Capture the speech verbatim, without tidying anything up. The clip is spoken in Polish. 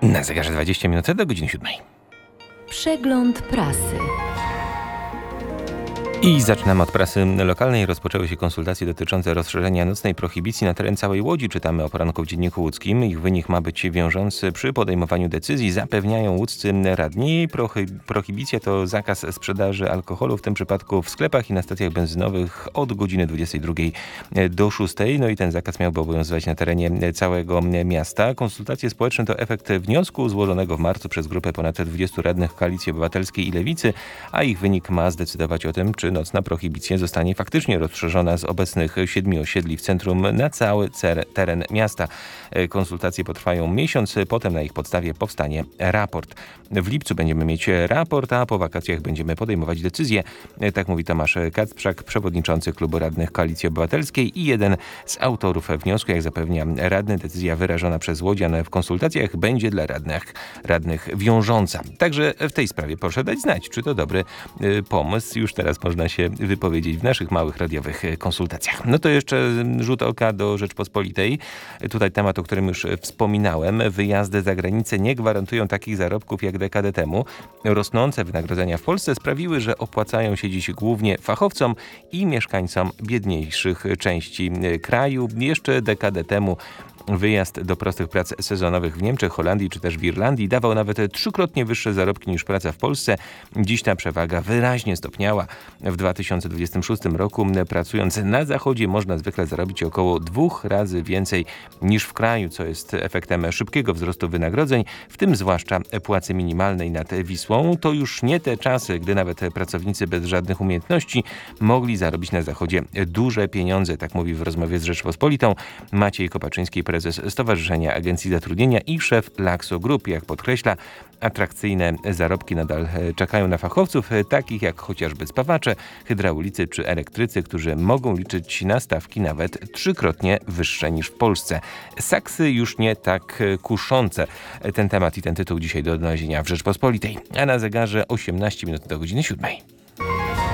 Na zegarze dwadzieścia minut do godziny siódmej. Przegląd prasy. I zaczynamy od prasy lokalnej. Rozpoczęły się konsultacje dotyczące rozszerzenia nocnej prohibicji na teren całej Łodzi. Czytamy o poranku w Dzienniku Łódzkim. Ich wynik ma być wiążący przy podejmowaniu decyzji, zapewniają łódzcy radni. Prohy- prohibicja to zakaz sprzedaży alkoholu, w tym przypadku w sklepach i na stacjach benzynowych od godziny dwudziestej drugiej do szóstej. No i ten zakaz miałby obowiązywać na terenie całego miasta. Konsultacje społeczne to efekt wniosku złożonego w marcu przez grupę ponad dwudziestu radnych Koalicji Obywatelskiej i Lewicy, a ich wynik ma zdecydować o tym, czy nocna prohibicja zostanie faktycznie rozszerzona z obecnych siedmiu osiedli w centrum na cały cer- teren miasta. Konsultacje potrwają miesiąc, potem na ich podstawie powstanie raport. W lipcu będziemy mieć raport, a po wakacjach będziemy podejmować decyzje. Tak mówi Tomasz Kacprzak, przewodniczący klubu radnych Koalicji Obywatelskiej i jeden z autorów wniosku. Jak zapewnia radny, decyzja wyrażona przez łodzian w konsultacjach będzie dla radnych, radnych wiążąca. Także w tej sprawie proszę dać znać, czy to dobry y, pomysł. Już teraz można się wypowiedzieć w naszych małych radiowych konsultacjach. No to jeszcze rzut oka do Rzeczpospolitej. Tutaj temat, o którym już wspominałem. Wyjazdy za granicę nie gwarantują takich zarobków jak dekadę temu. Rosnące wynagrodzenia w Polsce sprawiły, że opłacają się dziś głównie fachowcom i mieszkańcom biedniejszych części kraju. Jeszcze dekadę temu wyjazd do prostych prac sezonowych w Niemczech, Holandii czy też w Irlandii dawał nawet trzykrotnie wyższe zarobki niż praca w Polsce. Dziś ta przewaga wyraźnie stopniała. W dwa tysiące dwudziestym szóstym roku pracując na zachodzie można zwykle zarobić około dwóch razy więcej niż w kraju, co jest efektem szybkiego wzrostu wynagrodzeń, w tym zwłaszcza płacy minimalnej nad Wisłą. To już nie te czasy, gdy nawet pracownicy bez żadnych umiejętności mogli zarobić na zachodzie duże pieniądze. Tak mówi w rozmowie z Rzeczpospolitą Maciej Kopaczyński, prezes Stowarzyszenia Agencji Zatrudnienia i szef Laxo Group. Jak podkreśla, atrakcyjne zarobki nadal czekają na fachowców, takich jak chociażby spawacze, hydraulicy czy elektrycy, którzy mogą liczyć na stawki nawet trzykrotnie wyższe niż w Polsce. Saksy już nie tak kuszące. Ten temat i ten tytuł dzisiaj do odnalezienia w Rzeczpospolitej. A na zegarze osiemnaście minut do godziny siódmej.